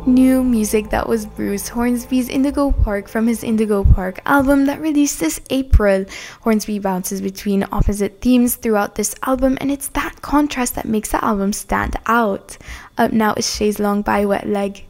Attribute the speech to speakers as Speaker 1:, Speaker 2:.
Speaker 1: New music that was Bruce Hornsby's Indigo Park from his Indigo Park album that released this April. Hornsby bounces between opposite themes throughout this album, and it's that contrast that makes the album stand out. Up now is Chaise Longue by Wet Leg.